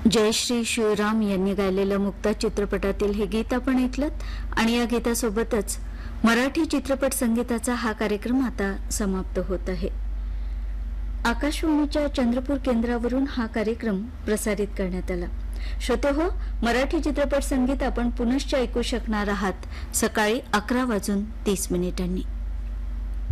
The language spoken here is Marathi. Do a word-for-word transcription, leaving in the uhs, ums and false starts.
जय श्री शिवराम यांनी गायलेलं मुक्ता चित्रपटातील हे गीत आपण ऐकलत आणि या गीतासोबतच मराठी चित्रपट संगीताचा हा कार्यक्रम आता समाप्त होत आहे। आकाशवाणीच्या चंद्रपूर केंद्रावरून हा कार्यक्रम प्रसारित करण्यात आला। श्रोते हो, मराठी चित्रपट संगीत आपण पुनश्च ऐकू शकणार आहात सकाळी अकरा वाजून तीस मिनिटांनी।